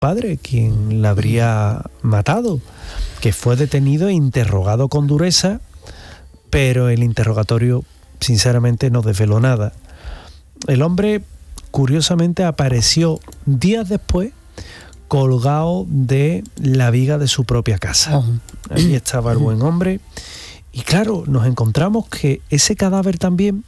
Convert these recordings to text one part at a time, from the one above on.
padre quien la habría matado, que fue detenido e interrogado con dureza, pero el interrogatorio sinceramente no desveló nada. El hombre curiosamente apareció días después colgado de la viga de su propia casa. Ahí estaba el buen hombre. Y claro, nos encontramos que ese cadáver también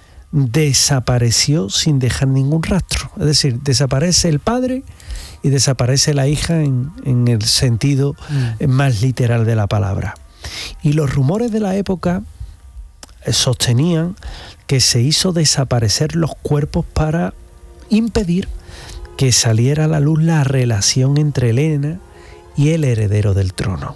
desapareció sin dejar ningún rastro. Es decir, desaparece el padre y desaparece la hija en el sentido más literal de la palabra. Y los rumores de la época sostenían que se hizo desaparecer los cuerpos para impedir que saliera a la luz la relación entre Elena y el heredero del trono.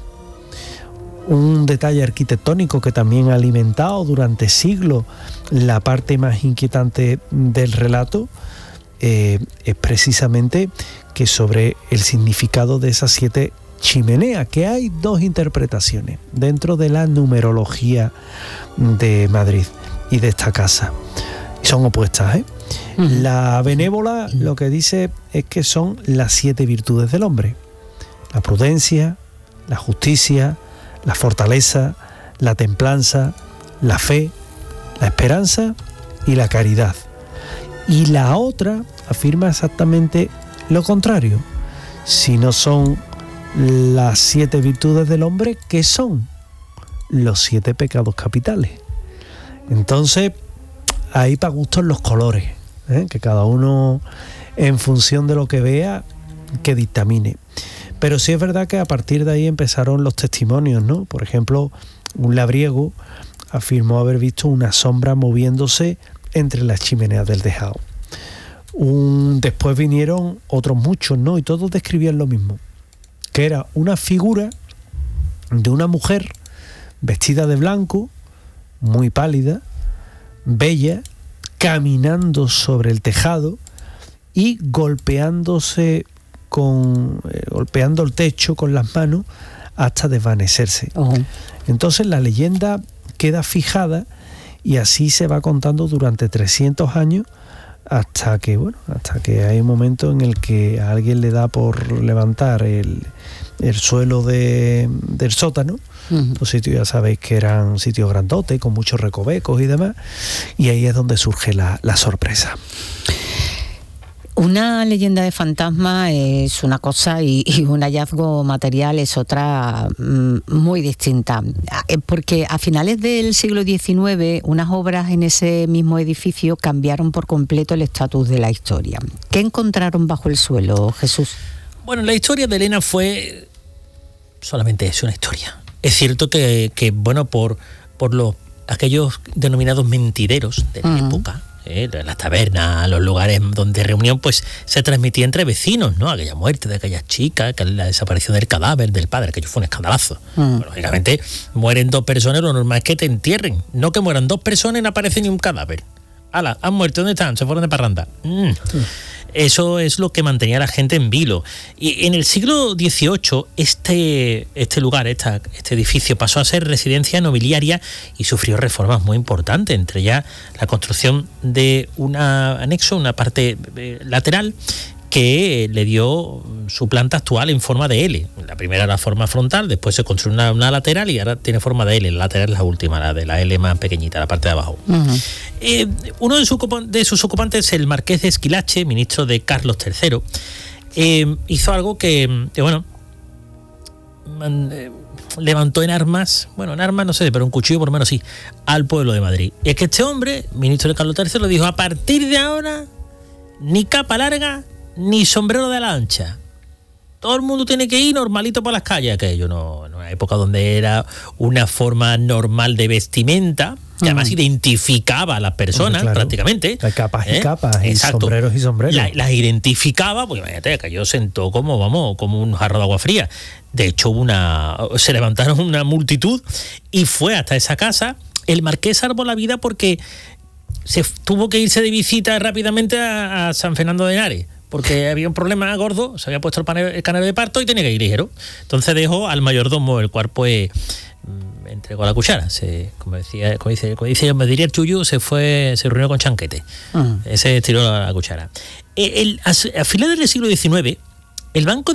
Un detalle arquitectónico que también ha alimentado durante siglos la parte más inquietante del relato es precisamente que sobre el significado de esas 7 chimeneas, que hay 2 interpretaciones dentro de la numerología de Madrid y de esta casa. Son opuestas, ¿eh? La benévola lo que dice es que son las 7 virtudes del hombre: la prudencia, la justicia, la fortaleza, la templanza, la fe, la esperanza y la caridad. Y la otra afirma exactamente lo contrario. Si no son las 7 virtudes del hombre, ¿qué son? Los 7 pecados capitales. Entonces, ahí para gustos los colores, que cada uno en función de lo que vea, que dictamine. Pero sí es verdad que a partir de ahí empezaron los testimonios, ¿no? Por ejemplo, un labriego afirmó haber visto una sombra moviéndose entre las chimeneas del tejado. Después vinieron otros muchos, ¿no? Y todos describían lo mismo, que era una figura de una mujer vestida de blanco, muy pálida, bella, caminando sobre el tejado y golpeando el techo con las manos hasta desvanecerse. Entonces la leyenda queda fijada y así se va contando durante 300 años hasta que hay un momento en el que a alguien le da por levantar el suelo del sótano. Los sitios ya sabéis que eran sitios grandotes con muchos recovecos y demás, y ahí es donde surge la sorpresa. Una leyenda de fantasma es una cosa y un hallazgo material es otra muy distinta. Porque a finales del siglo XIX, unas obras en ese mismo edificio cambiaron por completo el estatus de la historia. ¿Qué encontraron bajo el suelo, Jesús? Bueno, la historia de Elena fue solamente eso, una historia. Es cierto que bueno, por aquellos denominados mentideros de la época, las tabernas, los lugares donde reunión, pues se transmitía entre vecinos, ¿no? Aquella muerte de aquellas chicas, que la desaparición del cadáver del padre, que fue un escandalazo. Bueno, lógicamente, mueren 2 personas, lo normal es que te entierren. No que mueran 2 personas y no aparece ni un cadáver. ¡Hala! Han muerto, ¿dónde están? Se fueron de parranda. Eso es lo que mantenía a la gente en vilo. Y en el siglo XVIII este lugar, este edificio pasó a ser residencia nobiliaria y sufrió reformas muy importantes, entre ellas la construcción de un anexo, una parte lateral, que le dio su planta actual en forma de L. La primera era la forma frontal, después se construyó una lateral y ahora tiene forma de L. La lateral es la última, la de la L más pequeñita, la parte de abajo. Uno de sus ocupantes, el marqués de Esquilache, ministro de Carlos III, hizo algo que levantó en armas no sé, pero un cuchillo por lo menos sí, al pueblo de Madrid. Y es que este hombre, ministro de Carlos III, le dijo: a partir de ahora, ni capa larga, ni sombrero de la ancha. Todo el mundo tiene que ir normalito por las calles. Aquello no, en una época donde era una forma normal de vestimenta, que además identificaba a las personas, claro, prácticamente. Hay capas y capas, y sombreros y sombreros. Las identificaba, porque imagínate, aquello sentó como un jarro de agua fría. De hecho, se levantaron una multitud y fue hasta esa casa. El marqués salvó la vida porque se tuvo que irse de visita rápidamente a San Fernando de Henares, porque había un problema gordo, se había puesto el canario de parto y tenía que ir ligero. Entonces dejó al mayordomo, el cual pues entregó la cuchara. Como dice, me diría el Chuyu, se reunió con Chanquete. Ese tiró la cuchara. A finales del siglo XIX, El Banco